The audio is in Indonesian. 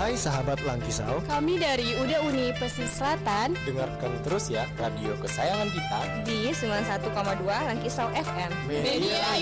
Hai sahabat Langkisau, kami dari UDA Uni Pesisir Selatan. Dengarkan terus ya radio kesayangan kita di 91,2 Langkisau FM. Media